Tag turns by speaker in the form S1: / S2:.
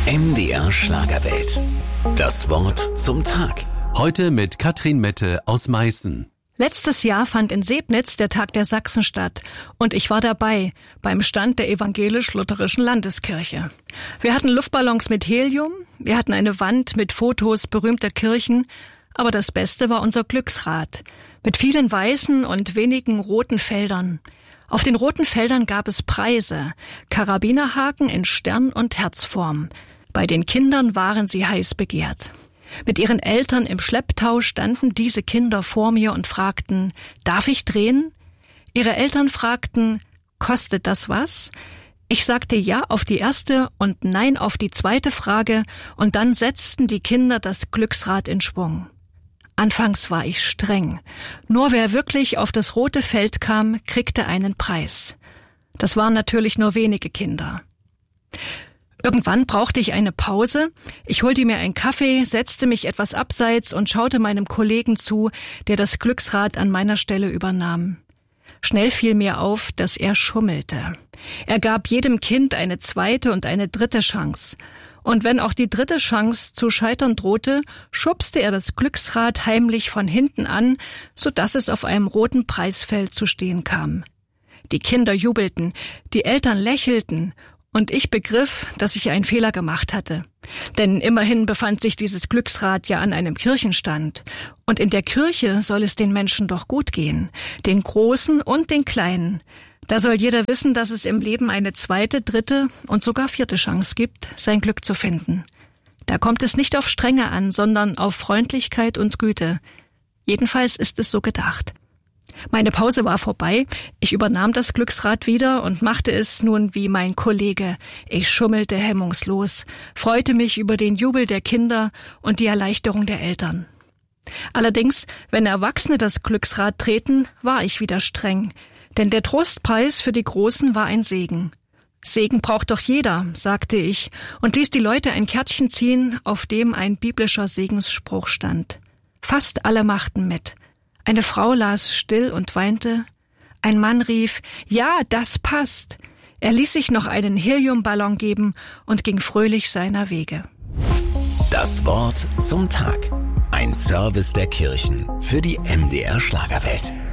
S1: MDR Schlagerwelt. Das Wort zum Tag.
S2: Heute mit Katrin Mette aus Meißen.
S3: Letztes Jahr fand in Sebnitz der Tag der Sachsen statt und ich war dabei beim Stand der Evangelisch-Lutherischen Landeskirche. Wir hatten Luftballons mit Helium, wir hatten eine Wand mit Fotos berühmter Kirchen, aber das Beste war unser Glücksrad mit vielen weißen und wenigen roten Feldern. Auf den roten Feldern gab es Preise, Karabinerhaken in Stern- und Herzform. Bei den Kindern waren sie heiß begehrt. Mit ihren Eltern im Schlepptau standen diese Kinder vor mir und fragten, darf ich drehen? Ihre Eltern fragten, kostet das was? Ich sagte ja auf die erste und nein auf die zweite Frage und dann setzten die Kinder das Glücksrad in Schwung. Anfangs war ich streng. Nur wer wirklich auf das rote Feld kam, kriegte einen Preis. Das waren natürlich nur wenige Kinder. Irgendwann brauchte ich eine Pause. Ich holte mir einen Kaffee, setzte mich etwas abseits und schaute meinem Kollegen zu, der das Glücksrad an meiner Stelle übernahm. Schnell fiel mir auf, dass er schummelte. Er gab jedem Kind eine zweite und eine dritte Chance. Und wenn auch die dritte Chance zu scheitern drohte, schubste er das Glücksrad heimlich von hinten an, sodass es auf einem roten Preisfeld zu stehen kam. Die Kinder jubelten, die Eltern lächelten, und ich begriff, dass ich einen Fehler gemacht hatte. Denn immerhin befand sich dieses Glücksrad ja an einem Kirchenstand. Und in der Kirche soll es den Menschen doch gut gehen, den Großen und den Kleinen. Da soll jeder wissen, dass es im Leben eine zweite, dritte und sogar vierte Chance gibt, sein Glück zu finden. Da kommt es nicht auf Strenge an, sondern auf Freundlichkeit und Güte. Jedenfalls ist es so gedacht. Meine Pause war vorbei, ich übernahm das Glücksrad wieder und machte es nun wie mein Kollege. Ich schummelte hemmungslos, freute mich über den Jubel der Kinder und die Erleichterung der Eltern. Allerdings, wenn Erwachsene das Glücksrad drehten, war ich wieder streng, denn der Trostpreis für die Großen war ein Segen. Segen braucht doch jeder, sagte ich und ließ die Leute ein Kärtchen ziehen, auf dem ein biblischer Segensspruch stand. Fast alle machten mit. Eine Frau las still und weinte. Ein Mann rief, ja, das passt. Er ließ sich noch einen Heliumballon geben und ging fröhlich seiner Wege.
S1: Das Wort zum Tag. Ein Service der Kirchen für die MDR Schlagerwelt.